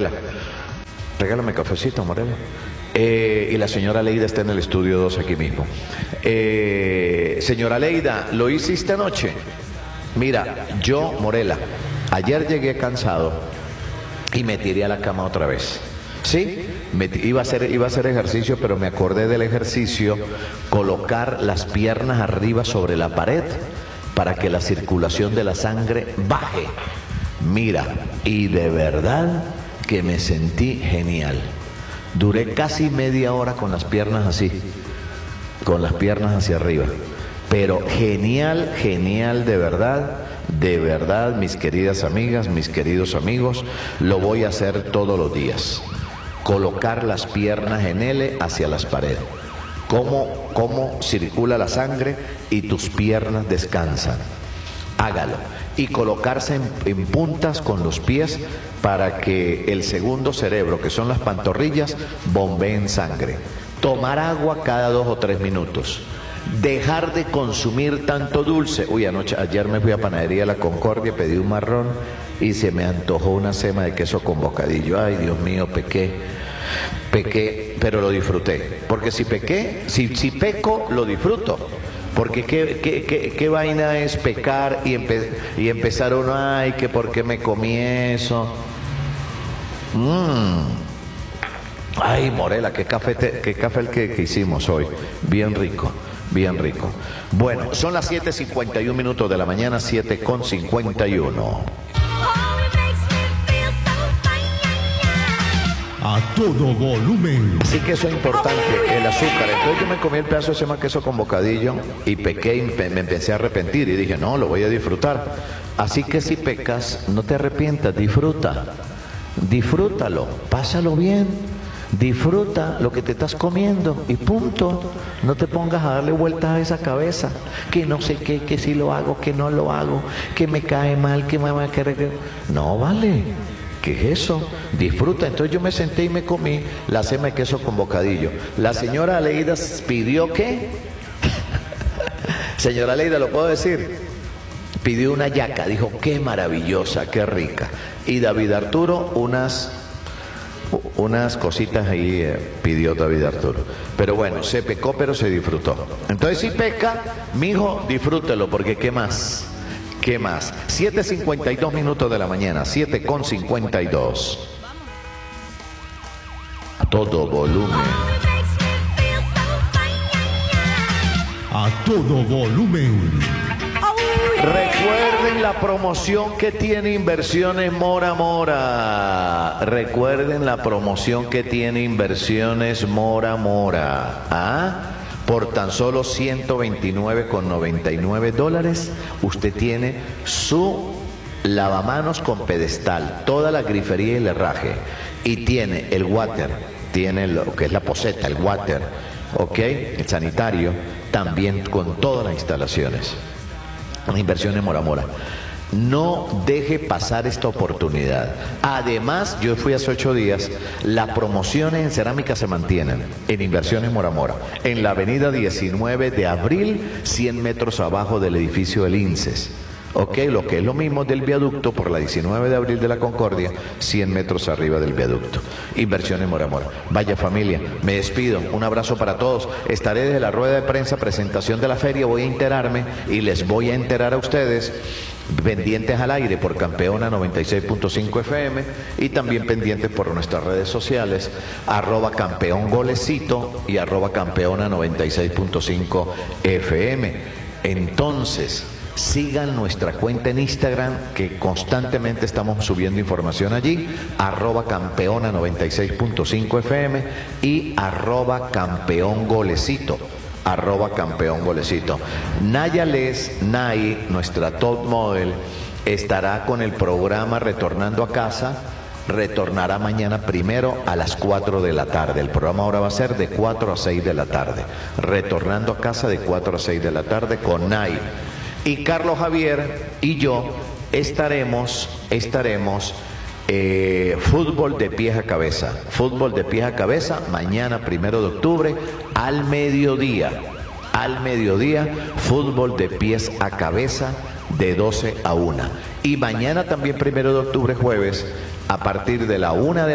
Morela. Regálame cafecito, Morela. Y la señora Leida está en el estudio 2 aquí mismo. Señora Leida, ¿lo hiciste anoche? Mira, yo, Morela, ayer llegué cansado y me tiré a la cama otra vez. ¿Sí? Iba a hacer ejercicio, pero me acordé del ejercicio, colocar las piernas arriba sobre la pared para que la circulación de la sangre baje. Mira, y de verdad que me sentí genial. Duré casi media hora con las piernas así, con las piernas hacia arriba. Pero genial, genial, de verdad, mis queridas amigas, mis queridos amigos, lo voy a hacer todos los días. Colocar las piernas en L hacia las paredes. Cómo circula la sangre y tus piernas descansan. Hágalo. Y colocarse en puntas con los pies para que el segundo cerebro, que son las pantorrillas, bombeen sangre. Tomar agua cada 2 o 3 minutos. Dejar de consumir tanto dulce. Ayer me fui a Panadería La Concordia, pedí un marrón y se me antojó una sema de queso con bocadillo. Ay, Dios mío, pequé, pero lo disfruté. Porque si peco, lo disfruto. Porque qué vaina es pecar y empezar uno, ay, que por qué me comí eso. Ay, Morela, qué café el que hicimos hoy. Bien rico. Bien rico. Bueno, son las 7:51 de la mañana, 7:51. A todo volumen. Así que eso es importante, el azúcar. Entonces yo me comí el pedazo de ese queso con bocadillo y pequé y me empecé a arrepentir y dije, no, lo voy a disfrutar. Así que si pecas, no te arrepientas, disfrútalo, pásalo bien. Disfruta lo que te estás comiendo y punto. No te pongas a darle vueltas a esa cabeza, que no sé qué, que si lo hago, que no lo hago, que me cae mal, que me va a querer. No vale, ¿qué es eso? Disfruta. Entonces yo me senté y me comí la sema de queso con bocadillo. La señora Leida pidió ¿qué? Señora Leida, ¿lo puedo decir? Pidió una yaca, dijo, qué maravillosa, qué rica. Y David Arturo, unas cositas ahí pidió David Arturo. Pero bueno, se pecó, pero se disfrutó. Entonces si peca, mijo, disfrútelo, porque ¿qué más? 7:52 de la mañana, 7:52. A todo volumen. A todo volumen. Recuerden la promoción que tiene Inversiones Mora Mora. Recuerden la promoción que tiene Inversiones Mora Mora. Por tan solo $129,99, usted tiene su lavamanos con pedestal, toda la grifería y el herraje. Y tiene el water, tiene lo que es la poseta, el water, ¿ok? El sanitario, también con todas las instalaciones. Inversiones Mora Mora. No deje pasar esta oportunidad. Además, yo fui hace 8 días, las promociones en cerámica se mantienen en Inversiones Mora Mora, en la avenida 19 de abril, 100 metros abajo del edificio del INSES. Ok, lo que es lo mismo del viaducto por la 19 de abril de la Concordia, 100 metros arriba del viaducto. Inversiones Mora Mora. Vaya familia, me despido. Un abrazo para todos. Estaré desde la rueda de prensa, presentación de la feria. Voy a enterarme y les voy a enterar a ustedes, pendientes al aire por Campeona 96.5 FM y también pendientes por nuestras redes sociales, @campeongolecito y @campeona 96.5 FM. Entonces, sigan nuestra cuenta en Instagram, que constantemente estamos subiendo información allí, @campeona 96.5 FM y @campeongolecito. @campeongolecito. Nay, nuestra top model, estará con el programa Retornando a Casa. Retornará mañana primero a las 4 de la tarde. El programa ahora va a ser de 4 a 6 de la tarde. Retornando a Casa de 4 a 6 de la tarde con Nay. Y Carlos Javier y yo estaremos fútbol de pies a cabeza, mañana 1 de octubre al mediodía, fútbol de pies a cabeza de 12 a 1. Y mañana también 1 de octubre, jueves, a partir de la 1 de